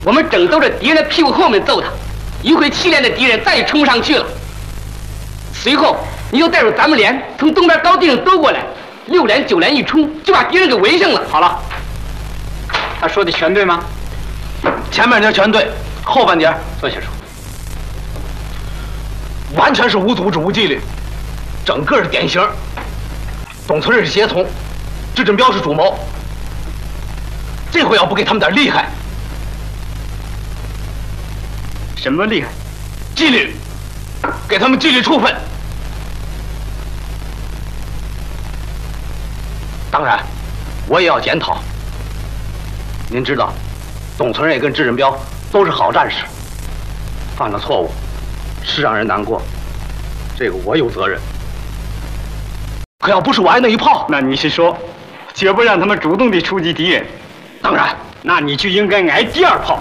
我们正走着敌人的屁股后面揍他，一会气连的敌人再也冲不上去了。随后，你就带着咱们连从东边高地上兜过来，6连9连一冲，就把敌人给围上了。 好了，他说的全对吗？ 前半截全对，后半截坐下说。 完全是无组织无纪律，整个是典型。董存瑞是胁从，智振彪是主谋。这回要不给他们点厉害， 什么厉害？ 纪律，给他们纪律处分。当然，我也要检讨。您知道，董存瑞跟智振彪都是好战士，犯了错误是让人难过，这个我有责任。可要不是我挨那一炮， 那你是说，绝不让他们主动地出击敌人？ 当然， 那你就应该挨第2炮。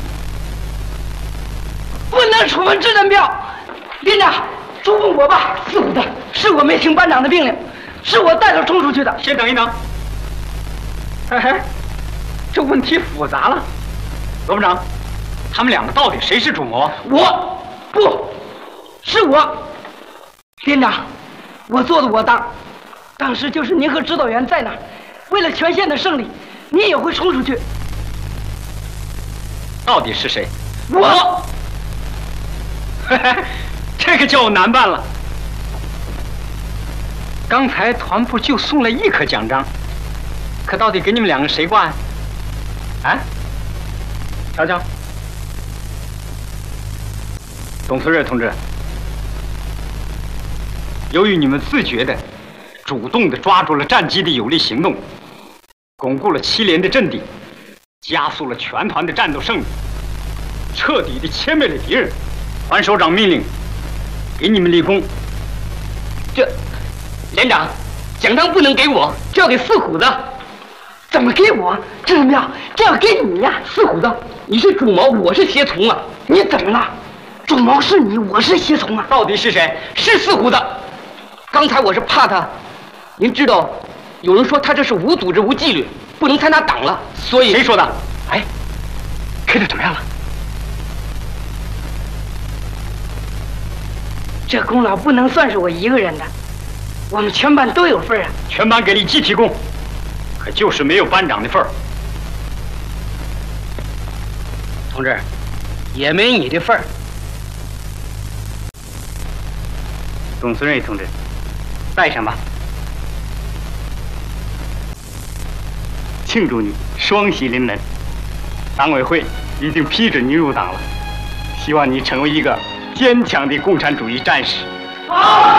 不能处分智振彪，连长，处分我吧。是的，是我没听班长的命令，是我带头冲出去的。 先等一等。嘿嘿，这问题复杂了。罗部长，他们2个到底谁是主谋？ 我，不是我。连长，我做的我当。当时就是您和指导员在那儿，为了全县的胜利，您也会冲出去。 到底是谁？ 我。 嘿嘿，这个叫我难办了。刚才团部就送了1颗奖章，可到底给你们2个谁挂呀？啊？瞧瞧，董存瑞同志，由于你们自觉的、主动的抓住了战机的有力行动，巩固了7连的阵地，加速了全团的战斗胜利，彻底的歼灭了敌人。团首长命令，给你们立功。 这，连长，奖章不能给我，这要给四虎子。 怎么给我？智振彪，这要给你呀！ 四虎子，你是主谋，我是胁从啊！ 你怎么了？主谋是你，我是胁从啊！ 到底是谁？ 是四虎子。刚才我是怕他，您知道，有人说他这是无组织无纪律，不能参加党了，所以。 谁说的？ 哎， 开的怎么样了？ 这功劳不能算是我一个人的，我们全班都有份啊！ 全班给你集体功，可就是没有班长的份儿。 同志，也没你的份儿。 董存瑞同志，带上吧，庆祝你双喜临门。党委会已经批准你入党了，希望你成为一个坚强的共产主义战士。